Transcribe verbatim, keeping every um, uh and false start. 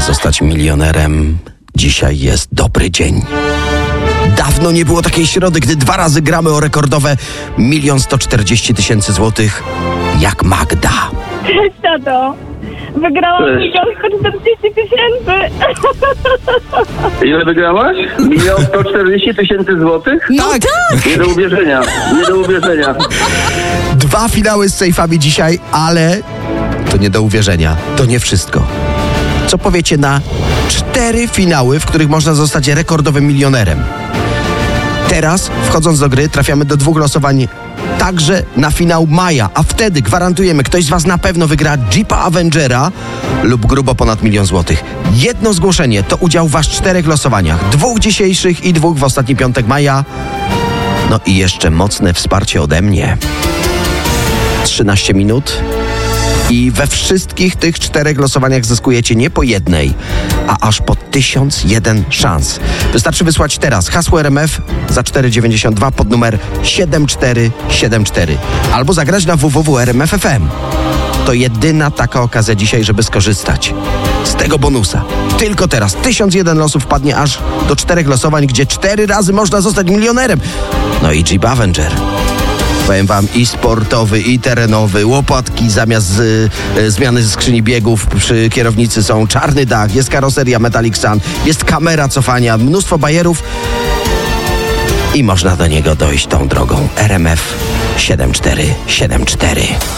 zostać milionerem, dzisiaj jest dobry dzień. Dawno nie było takiej środy, gdy dwa razy gramy o rekordowe milion sto czterdzieści tysięcy złotych jak Magda. Cześć, tato. Wygrałam Cześć. milion sto czterdzieści tysięcy. Ile wygrałaś? Milion sto czterdzieści tysięcy złotych? No tak! Nie do uwierzenia, nie do uwierzenia. Dwa finały z sejfami dzisiaj, ale to nie do uwierzenia. To nie wszystko. Co powiecie na cztery finały, w których można zostać rekordowym milionerem? Teraz, wchodząc do gry, trafiamy do dwóch losowań także na finał maja, a wtedy gwarantujemy, ktoś z was na pewno wygra Jeepa Avengera lub grubo ponad milion złotych. Jedno zgłoszenie to udział w aż czterech losowaniach. Dwóch dzisiejszych i dwóch w ostatni piątek maja. No i jeszcze mocne wsparcie ode mnie. trzynaście minut i we wszystkich tych czterech losowaniach zyskujecie nie po jednej, a aż po tysiąc jeden szans. Wystarczy wysłać teraz hasło R M F za cztery dziewięćdziesiąt dwa pod numer siedem cztery siedem cztery albo zagrać na w w w kropka r m f kropka f m. To jedyna taka okazja dzisiaj, żeby skorzystać z tego bonusa. Tylko teraz tysiąc jeden losów wpadnie aż do czterech losowań, gdzie cztery razy można zostać milionerem. No i Jeep Avenger. Powiem wam, i sportowy, i terenowy, łopatki zamiast y, y, zmiany skrzyni biegów przy kierownicy są, czarny dach, jest karoseria Metallic Sun, jest kamera cofania, mnóstwo bajerów i można do niego dojść tą drogą. R M F siedem cztery siedem cztery.